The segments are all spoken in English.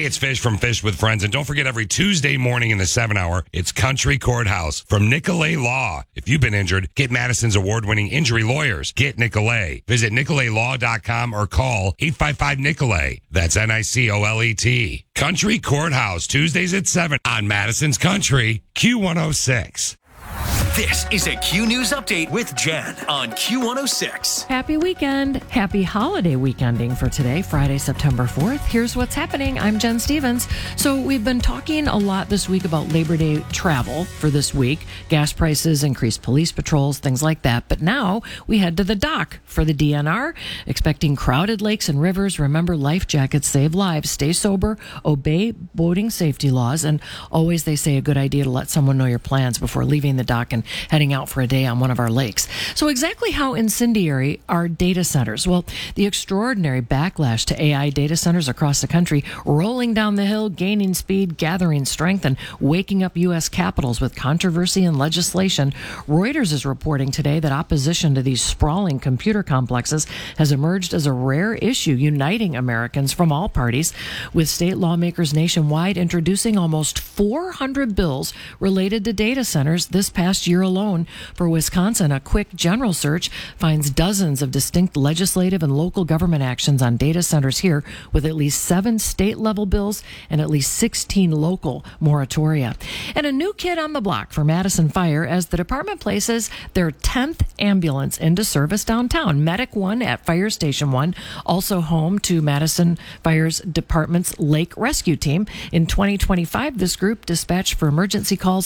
Hey, it's Fish from Fish with Friends. And don't forget, every Tuesday morning in the 7 hour, it's Country Courthouse from Nicolay Law. If you've been injured, get Madison's award-winning injury lawyers. Get Nicolay. Visit NicolayLaw.com or call 855-NICOLAY. That's NICOLET. Country Courthouse, Tuesdays at 7 on Madison's Country, Q106. This is a Q News Update with Jen on Q106. Happy weekend. Happy holiday weekending for today, Friday, September 4th. Here's what's happening. I'm Jen Stevens. So we've been talking a lot this week about Labor Day travel for this week. Gas prices, increased police patrols, things like that. But now we head to the dock for the DNR, expecting crowded lakes and rivers. Remember, life jackets save lives. Stay sober, obey boating safety laws, and always they say a good idea to let someone know your plans before leaving the dock and heading out for a day on one of our lakes. So exactly how incendiary are data centers? Well, the extraordinary backlash to AI data centers across the country, rolling down the hill, gaining speed, gathering strength, and waking up U.S. capitals with controversy and legislation. Reuters is reporting today that opposition to these sprawling computer complexes has emerged as a rare issue, uniting Americans from all parties, with state lawmakers nationwide introducing almost 400 bills related to data centers this past year alone. For Wisconsin, a quick general search finds dozens of distinct legislative and local government actions on data centers here, with at least 7 state-level bills and at least 16 local moratoria. And a new kid on the block for Madison Fire as the department places their 10th ambulance into service downtown. Medic 1 at Fire Station 1, also home to Madison Fire's department's Lake Rescue Team. In 2025, this group dispatched for emergency calls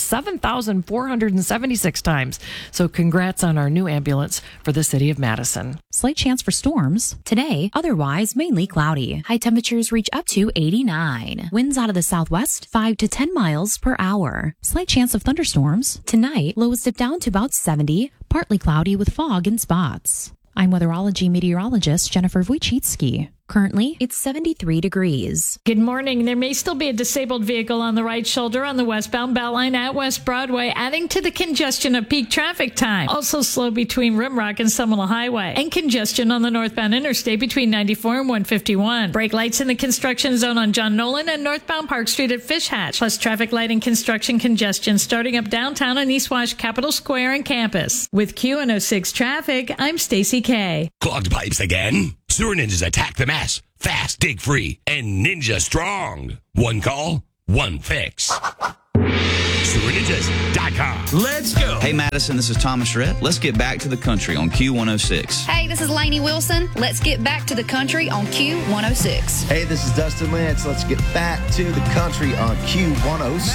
7,476 times. So congrats on our new ambulance for the city of Madison. Slight chance for storms. Today, otherwise mainly cloudy. High temperatures reach up to 89. Winds out of the southwest, 5 to 10 miles per hour. Slight chance of thunderstorms. Tonight, lows dip down to about 70, partly cloudy with fog in spots. I'm weatherology meteorologist Jennifer Wojcicki. Currently, it's 73 degrees. Good morning. There may still be a disabled vehicle on the right shoulder on the westbound Beltline at West Broadway, adding to the congestion of peak traffic time. Also slow between Rimrock and Seminole Highway, and congestion on the northbound interstate between 94 and 151. Brake lights in the construction zone on John Nolan and northbound Park Street at Fish Hatch, plus traffic light and construction congestion starting up downtown on East Wash, Capitol Square, and campus. With Q106 traffic, I'm Stacy K. Clogged pipes again? Sewer ninjas attack the mess. Fast, dig free, and ninja strong. One call, one fix. SewerNinjas.com. Let's go. Hey, Madison, this is Thomas Rhett. Let's get back to the country on Q106. Hey, this is Lainey Wilson. Let's get back to the country on Q106. Hey, this is Dustin Lance. Let's get back to the country on Q106.